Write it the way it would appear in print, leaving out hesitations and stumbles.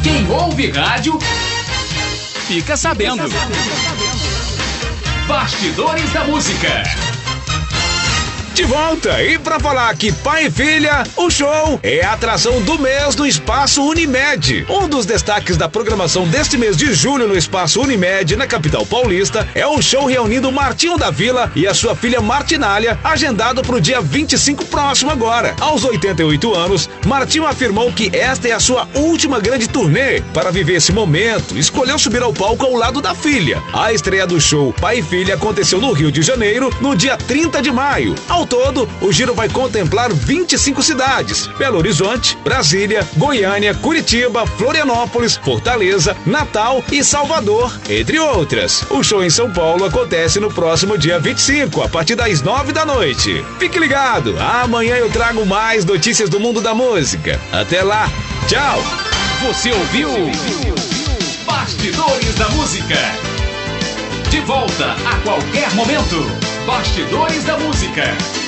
Quem ouve rádio, fica sabendo. Bastidores da Música. De volta, e pra falar que pai e filha, o show é a atração do mês no Espaço Unimed. Um dos destaques da programação deste mês de julho no Espaço Unimed, na capital paulista, é um show reunindo Martinho da Vila e a sua filha Martinália, agendado pro dia 25 próximo agora. Aos 88 anos, Martinho afirmou que esta é a sua última grande turnê. Para viver esse momento, escolheu subir ao palco ao lado da filha. A estreia do show Pai e Filha aconteceu no Rio de Janeiro, no dia 30 de maio. Ao todo, o giro vai contemplar 25 cidades: Belo Horizonte, Brasília, Goiânia, Curitiba, Florianópolis, Fortaleza, Natal e Salvador, entre outras. O show em São Paulo acontece no próximo dia 25, a partir das 9 da noite. Fique ligado, amanhã eu trago mais notícias do mundo da música. Até lá, tchau! Você ouviu Bastidores da Música. De volta a qualquer momento. Bastidores da Música.